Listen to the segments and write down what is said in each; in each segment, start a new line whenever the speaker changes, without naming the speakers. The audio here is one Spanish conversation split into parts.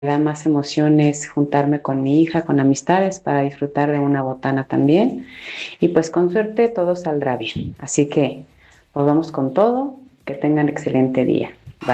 da más emociones juntarme con mi hija, con amistades, para disfrutar de una botana también. Y pues con suerte todo saldrá bien. Así que pues vamos con todo. Que tengan excelente día. Bye.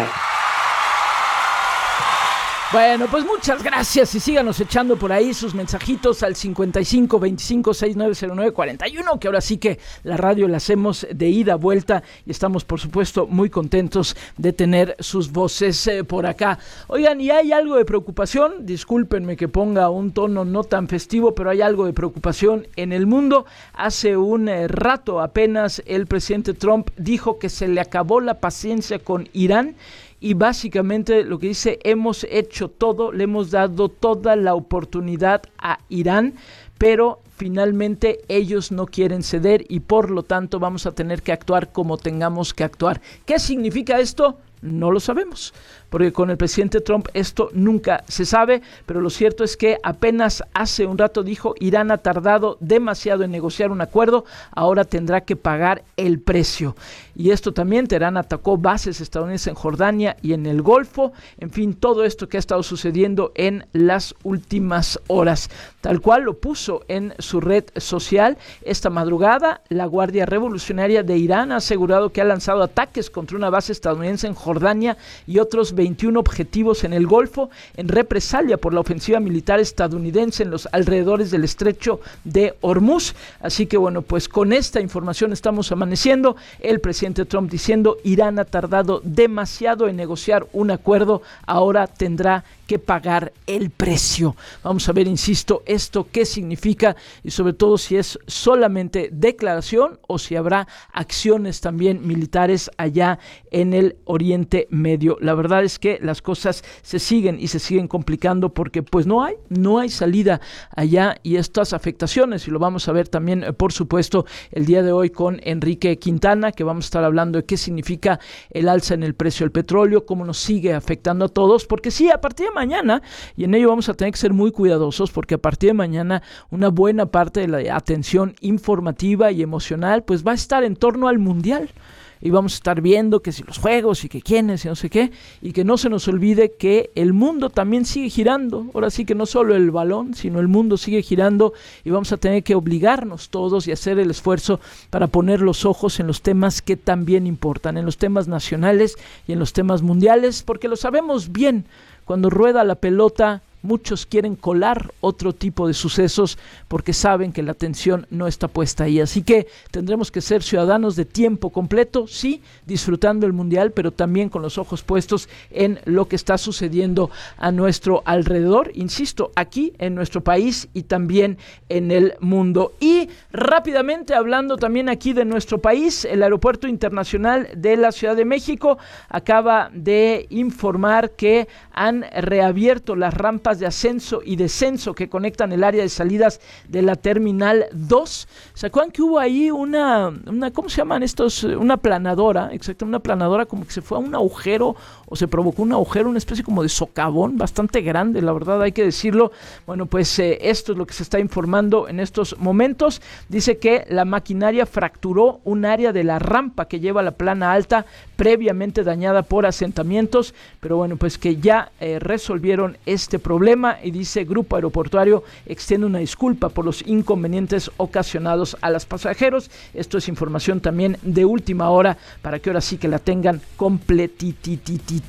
Bueno, pues muchas gracias y síganos echando por ahí sus mensajitos al 55 25 6909 41, que ahora sí que la radio la hacemos de ida, vuelta y estamos por supuesto muy contentos de tener sus voces por acá. Oigan, y hay algo de preocupación, discúlpenme que ponga un tono no tan festivo, pero hay algo de preocupación en el mundo. Hace un rato apenas el presidente Trump dijo que se le acabó la paciencia con Irán. Y básicamente lo que dice, hemos hecho todo, le hemos dado toda la oportunidad a Irán, pero finalmente ellos no quieren ceder y por lo tanto vamos a tener que actuar como tengamos que actuar. ¿Qué significa esto? No lo sabemos, porque con el presidente Trump esto nunca se sabe, pero lo cierto es que apenas hace un rato dijo, Irán ha tardado demasiado en negociar un acuerdo, ahora tendrá que pagar el precio. Y esto también, Teherán atacó bases estadounidenses en Jordania y en el Golfo, en fin, todo esto que ha estado sucediendo en las últimas horas. Tal cual lo puso en su red social esta madrugada, la Guardia Revolucionaria de Irán ha asegurado que ha lanzado ataques contra una base estadounidense en Jordania y otros 21 objetivos en el Golfo en represalia por la ofensiva militar estadounidense en los alrededores del estrecho de Hormuz. Así que bueno, pues con esta información estamos amaneciendo. El presidente Trump diciendo, Irán ha tardado demasiado en negociar un acuerdo, ahora tendrá que pagar el precio. Vamos a ver, insisto, esto qué significa y sobre todo si es solamente declaración o si habrá acciones también militares allá en el Oriente Medio. La verdad es que las cosas se siguen y se siguen complicando porque pues no hay salida allá y estas afectaciones, y lo vamos a ver también por supuesto el día de hoy con Enrique Quintana, que vamos a estar hablando de qué significa el alza en el precio del petróleo, cómo nos sigue afectando a todos, porque sí, a partir de mañana, y en ello vamos a tener que ser muy cuidadosos, porque a partir de mañana una buena parte de la atención informativa y emocional pues va a estar en torno al Mundial. Y vamos a estar viendo que si los juegos y que quiénes y no sé qué, y que no se nos olvide que el mundo también sigue girando. Ahora sí que no solo el balón, sino el mundo sigue girando y vamos a tener que obligarnos todos y hacer el esfuerzo para poner los ojos en los temas que también importan, en los temas nacionales y en los temas mundiales, porque lo sabemos bien, cuando rueda la pelota muchos quieren colar otro tipo de sucesos porque saben que la atención no está puesta ahí. Así que tendremos que ser ciudadanos de tiempo completo, sí, disfrutando el Mundial, pero también con los ojos puestos en lo que está sucediendo a nuestro alrededor, insisto, aquí en nuestro país y también en el mundo. Y rápidamente hablando también aquí de nuestro país, el Aeropuerto Internacional de la Ciudad de México acaba de informar que han reabierto las rampas de ascenso y descenso que conectan el área de salidas de la Terminal 2. ¿Se acuerdan que hubo ahí una ¿cómo se llaman estos? Una planadora, exacto, una planadora como que se fue a un agujero o se provocó un agujero, una especie como de socavón bastante grande, la verdad hay que decirlo. Bueno, pues esto es lo que se está informando en estos momentos. Dice que la maquinaria fracturó un área de la rampa que lleva a la plana alta previamente dañada por asentamientos, pero bueno, pues que ya resolvieron este problema y dice Grupo Aeroportuario extiende una disculpa por los inconvenientes ocasionados a los pasajeros. Esto es información también de última hora para que ahora sí que la tengan completitititita.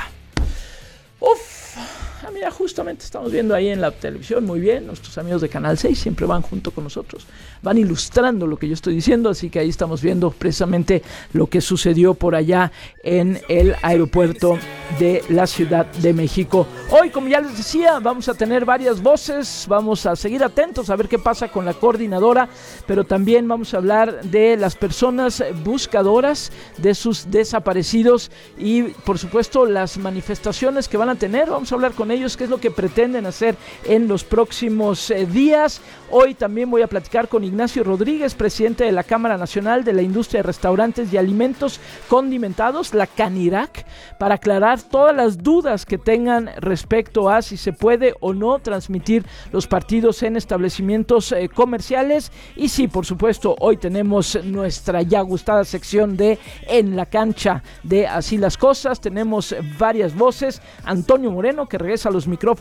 Uf, mira, justamente estamos viendo ahí en la televisión, muy bien, nuestros amigos de Canal 6 siempre van junto con nosotros, van ilustrando lo que yo estoy diciendo, así que ahí estamos viendo precisamente lo que sucedió por allá en el aeropuerto de la Ciudad de México. Hoy, como ya les decía, vamos a tener varias voces, vamos a seguir atentos a ver qué pasa con la coordinadora, pero también vamos a hablar de las personas buscadoras de sus desaparecidos y por supuesto las manifestaciones que van a tener. Vamos a hablar con ellos qué es lo que pretenden hacer en los próximos días. Hoy también voy a platicar con Ignacio Rodríguez, presidente de la Cámara Nacional de la Industria de Restaurantes y Alimentos Condimentados, la CANIRAC, para aclarar todas las dudas que tengan respecto a si se puede o no transmitir los partidos en establecimientos comerciales. Y sí, por supuesto, hoy tenemos nuestra ya gustada sección de En la Cancha de Así las Cosas. Tenemos varias voces. Antonio Moreno, que regresa a los los micrófonos.